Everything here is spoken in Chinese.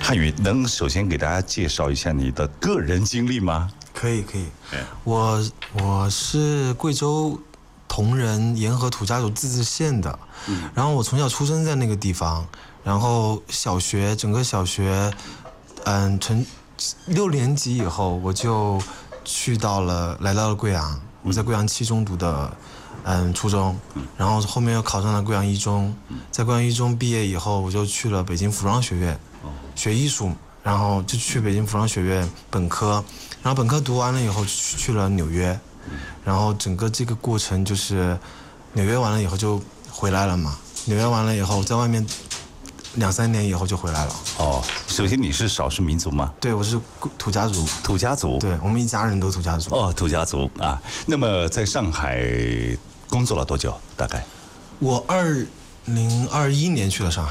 汉语能首先给大家介绍一下你的个人经历吗？ 可以，我是贵州铜仁沿河土家族自治县的，然后我从小出生在那个地方，然后整个小学，从6年级以后我就来到了贵阳，我在贵阳7中读的初中，然后后面又考上了贵阳1中，在贵阳1中毕业以后，我就去了北京服装学院学艺术，然后就去北京服装学院本科，然后本科读完了以后去了纽约，然后整个这个过程就是纽约完了以后就回来了嘛，纽约完了以后在外面2、3年以后就回来了。 哦，首先你是少数民族吗？ 对，我是土家族。 土家族。 对，我们一家人都土家族。 哦，土家族啊。那么在上海工作了多久？大概？ 我2021年去了上海。